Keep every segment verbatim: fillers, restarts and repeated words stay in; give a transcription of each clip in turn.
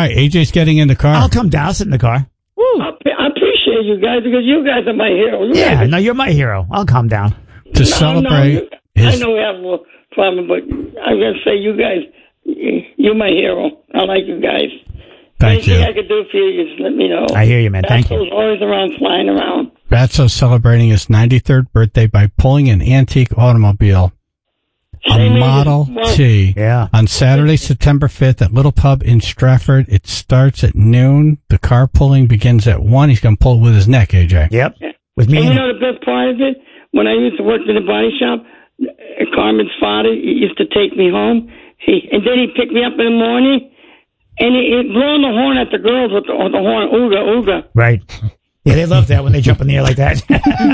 right, A J's getting in the car. I'll come down. I'll sit in the car. Woo. I, I appreciate you guys because you guys are my hero. You yeah, guys, no, you're my hero. I'll calm down. To no, celebrate. No, you, his... I know we have a little problem, but I'm going to say you guys, you're my hero. I like you guys. Thank Anything you. I could do for you, just let me know. I hear you, man. Thank you. Always around, flying around. Batso's celebrating his ninety-third birthday by pulling an antique automobile, a Same Model well, T, yeah. on Saturday, September fifth at Little Pub in Stratford. It starts at noon. The car pulling begins at one. He's going to pull it with his neck, A J. Yep. With me. And and you know the best part of it? When I used to work in the body shop, Carmen's father used to take me home, he, and then he'd pick me up in the morning, and he, he'd blow the horn at the girls with the, with the horn, ooga, ooga. Right. Yeah, they love that when they jump in the air like that.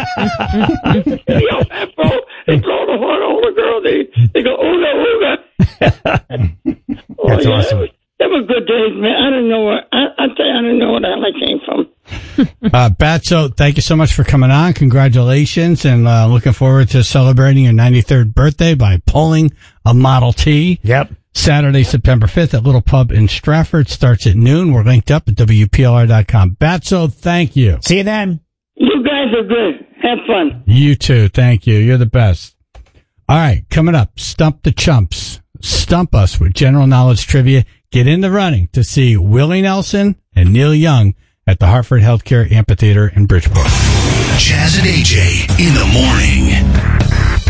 Yo, man, bro, they blow the horn at all the girls. They, they go, ooga, ooga. Oh, That's yeah, awesome. That was, that was good days, man. I don't know where, I, I tell you, I don't know where the hell I came from. Uh, Batso, thank you so much for coming on. Congratulations, and uh, looking forward to celebrating your ninety-third birthday by pulling a Model T. Yep. Saturday, September fifth at Little Pub in Stratford. Starts at noon. We're linked up at W P L R dot com. Batso, thank you. See you then. You guys are good. Have fun. You too. Thank you. You're the best. All right. Coming up, Stump the Chumps. Stump us with general knowledge trivia. Get in the running to see Willie Nelson and Neil Young at the Hartford Healthcare Amphitheater in Bridgeport. Chaz and A J in the morning.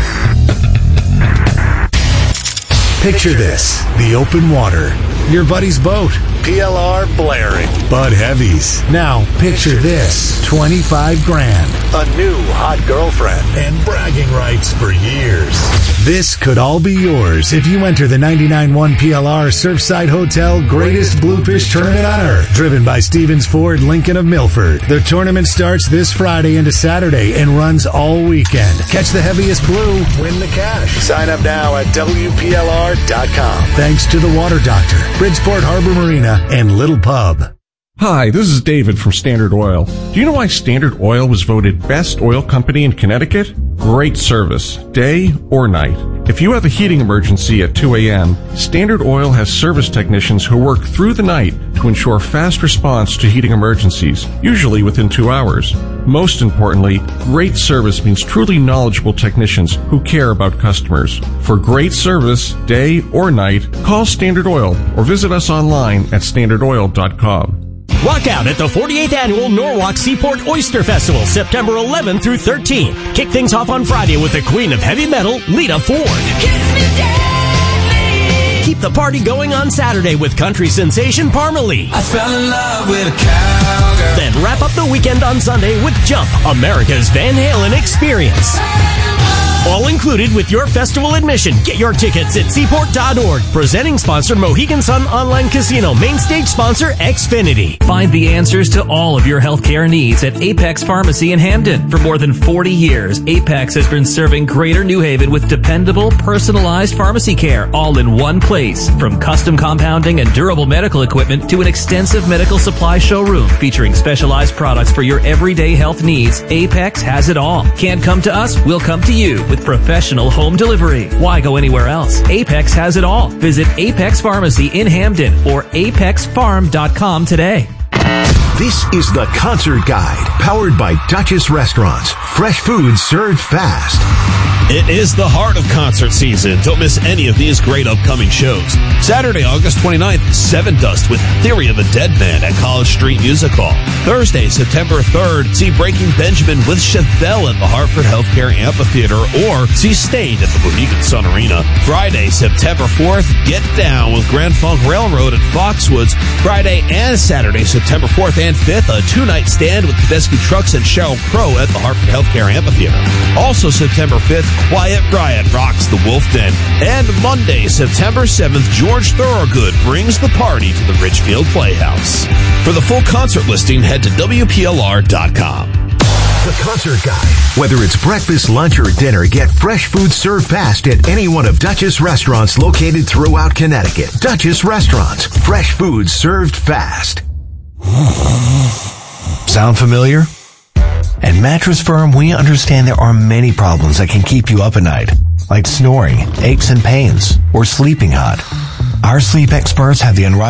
Picture this, the open water, your buddy's boat, P L R blaring, Bud Heavies. Now, picture this, twenty-five grand, a new hot girlfriend, and bragging rights for years. This could all be yours if you enter the ninety-nine point one P L R Surfside Hotel Greatest Bluefish Tournament on Earth, driven by Stevens Ford Lincoln of Milford. The tournament starts this Friday into Saturday and runs all weekend. Catch the heaviest blue, win the cash. Sign up now at W P L R dot com. Thanks to the Water Doctor, Bridgeport Harbor Marina, and Little Pub. Hi, this is David from Standard Oil. Do you know why Standard Oil was voted best oil company in Connecticut? Great service, day or night. If you have a heating emergency at two a.m., Standard Oil has service technicians who work through the night to ensure fast response to heating emergencies, usually within two hours. Most importantly, great service means truly knowledgeable technicians who care about customers. For great service, day or night, call Standard Oil or visit us online at standard oil dot com. Walk out at the forty-eighth Annual Norwalk Seaport Oyster Festival, September eleventh through thirteenth. Kick things off on Friday with the queen of heavy metal, Lita Ford. Keep the party going on Saturday with country sensation Parmalee. I fell in love with a cowgirl. Then wrap up the weekend on Sunday with Jump, America's Van Halen experience. All included with your festival admission. Get your tickets at seaport dot org. Presenting sponsor Mohegan Sun Online Casino. Main stage sponsor Xfinity. Find the answers to all of your healthcare needs at Apex Pharmacy in Hamden. For more than forty years, Apex has been serving Greater New Haven with dependable, personalized pharmacy care, all in one place. From custom compounding and durable medical equipment to an extensive medical supply showroom featuring specialized products for your everyday health needs, Apex has it all. Can't come to us? We'll come to you with professional home delivery. Why go anywhere else? Apex has it all. Visit Apex Pharmacy in Hamden or apex farm dot com today. This is the Concert Guide, powered by Duchess Restaurants. Fresh food served fast. It is the heart of concert season. Don't miss any of these great upcoming shows. Saturday, August twenty-ninth, Seven Dust with Theory of a Dead Man at College Street Music Hall. Thursday, September third, see Breaking Benjamin with Chevelle at the Hartford Healthcare Amphitheater, or see Staind at the Mohegan Sun Arena. Friday, September fourth, Get Down with Grand Funk Railroad at Foxwoods. Friday and Saturday, September fourth and fifth, a two-night stand with Tedeschi Trucks and Sheryl Crow at the Hartford Healthcare Amphitheater. Also September fifth, Quiet Riot rocks the Wolf Den. And Monday, September seventh, George Thorogood brings the party to the Richfield Playhouse. For the full concert listing, head to W P L R dot com. The Concert Guide. Whether it's breakfast, lunch, or dinner, get fresh food served fast at any one of Duchess restaurants located throughout Connecticut. Duchess Restaurants. Fresh food served fast. Sound familiar? At Mattress Firm, we understand there are many problems that can keep you up at night, like snoring, aches and pains, or sleeping hot. Our sleep experts have the unrivaled